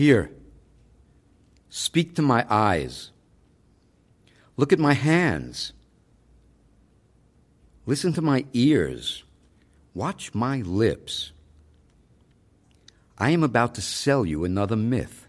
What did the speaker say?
Here, speak to my eyes. Look at my hands. Listen to my ears. Watch my lips. I am about to sell you another myth.